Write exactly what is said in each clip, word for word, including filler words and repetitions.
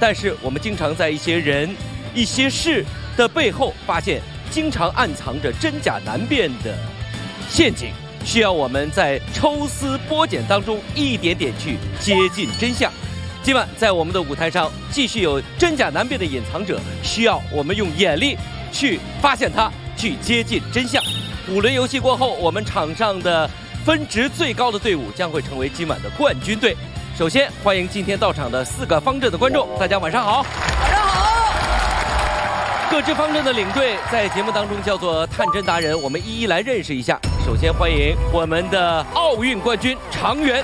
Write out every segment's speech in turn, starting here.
但是我们经常在一些人、一些事的背后，发现经常暗藏着真假难辨的陷阱，需要我们在抽丝剥茧当中一点点去接近真相。今晚在我们的舞台上，继续有真假难辨的隐藏者，需要我们用眼力去发现它，去接近真相。五轮游戏过后，我们场上的分值最高的队伍将会成为今晚的冠军队。首先欢迎今天到场的四个方阵的观众，大家晚上好。 晚上好。 各支方阵的领队在节目当中叫做探针达人，我们一一来认识一下。首先欢迎我们的奥运冠军常源。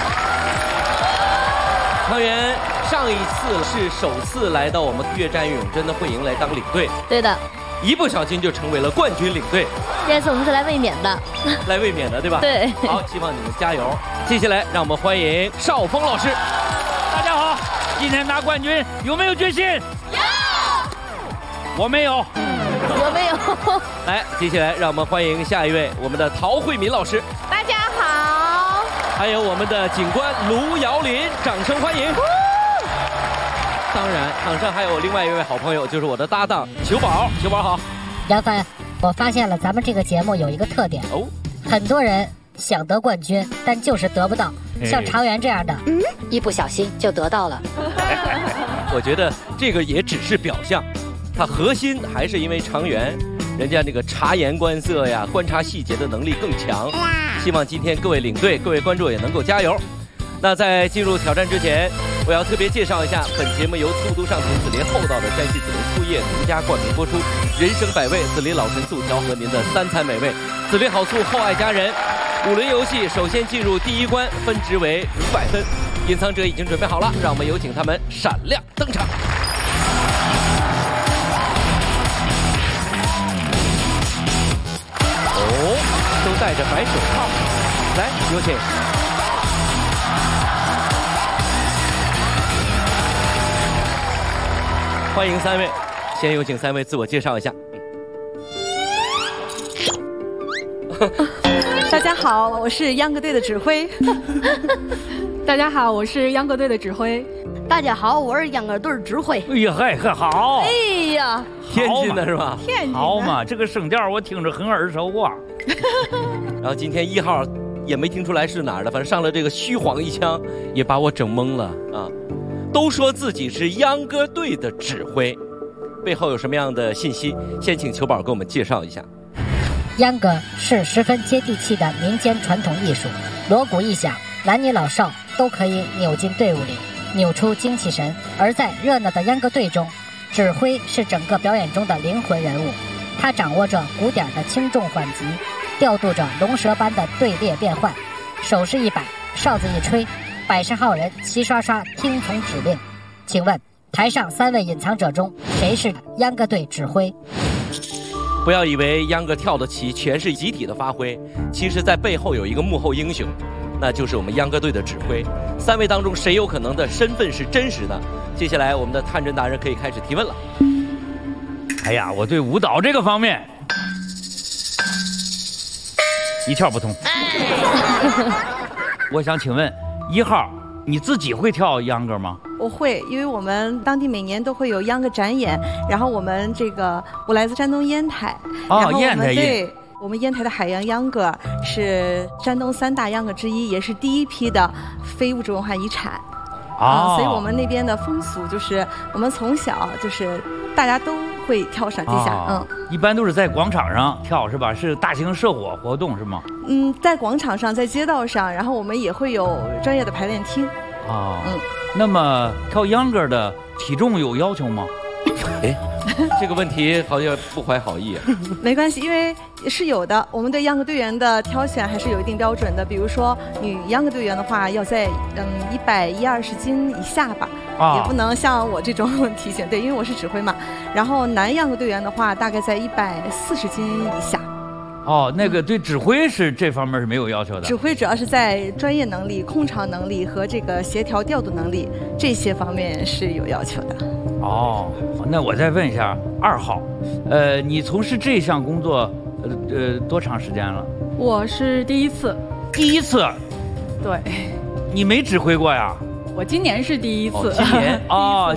常源上一次是首次来到我们越战越永贞的会营来当领队， 对的， 一不小心就成为了冠军领队。 这次我们是来卫冕的， 来卫冕的对吧？ 对。 好，希望你们加油。接下来让我们欢迎邵峰老师。 大家好，今天拿冠军有没有决心？ 有。 我没有。 我没有。 来，接下来让我们欢迎下一位，我们的陶慧敏老师。 大家好。 还有我们的警官卢瑶林，掌声欢迎。当然，场上还有另外一位好朋友，就是我的搭档裘宝。裘宝好。 杨帆，我发现了咱们这个节目有一个特点哦，很多人想得冠军，但就是得不到，像常源这样的， 嗯，一不小心就得到了。 我觉得这个也只是表象，它核心还是因为常源，人家那个察言观色呀，观察细节的能力更强。希望今天各位领队、各位观众也能够加油。那在进入挑战之前，我要特别介绍一下，本节目由速都上品紫林厚道的山西紫林醋业独家冠名播出，人生百味紫林老陈醋调和您的三餐美味，紫林好醋厚爱家人。五轮游戏首先进入第一关，分值为五百分，隐藏者已经准备好了，让我们有请他们闪亮登场。哦，都戴着白手套，来，有请。欢迎三位，先有请三位自我介绍一下。 大家好，我是秧歌队的指挥。 大家好，我是秧歌队的指挥。 大家好，我是秧歌队指挥。 哎呀，嗨，可好！ 哎呀， 天津的是吧？ 天津的。 好嘛，这个声调我听着很耳熟啊。 然后今天一号也没听出来是哪儿的，反正上了这个虚晃一枪，也把我整懵了啊。都说自己是秧歌队的指挥，背后有什么样的信息？先请裘宝给我们介绍一下。 秧歌是十分接地气的民间传统艺术，锣鼓一响，男女老少都可以扭进队伍里，扭出精气神。而在热闹的秧歌队中，指挥是整个表演中的灵魂人物，他掌握着鼓点的轻重缓急，调度着龙蛇般的队列变换，手势一摆，哨子一吹，百十号人齐刷刷听从指令。请问台上三位隐藏者中，谁是秧歌队指挥？ 不要以为秧歌跳得齐全是集体的发挥，其实在背后有一个幕后英雄，那就是我们秧歌队的指挥。三位当中谁有可能的身份是真实的？接下来我们的探针达人可以开始提问了。 哎呀，我对舞蹈这个方面一窍不通。我想请问一号，你自己会跳秧歌吗？ 我会，因为我们当地每年都会有秧歌展演，然后我们这个我来自山东烟台， 哦， 然后我烟台对我们烟台的海洋秧歌是山东三大秧歌之一，也是第一批的非物质文化遗产。啊、哦，所以我们那边的风俗就是我们从小就是大家都会跳伞地下， 哦、嗯，一般都是在广场上跳是吧？是大型社火活动是吗？ 嗯，在广场上，在街道上，然后我们也会有专业的排练厅。 哦，嗯，那么跳秧歌的体重有要求吗？ 哎，这个问题好像不怀好意啊。 没关系，因为是有的。我们对秧歌队员的挑选还是有一定标准的。比如说，女秧歌队员的话，要在嗯一百一二十斤以下吧，啊、也不能像我这种体型。对，因为我是指挥嘛。然后男秧歌队员的话，大概在一百四十斤以下。 哦，那个对指挥是这方面是没有要求的。 指挥主要是在专业能力、控场能力和这个协调调度能力这些方面是有要求的。 哦，那我再问一下二号，呃，你从事这项工作，呃呃，多长时间了？ 我是第一次。 第一次？ 对。 你没指挥过呀？ 我今年是第一次。 哦、今年哦，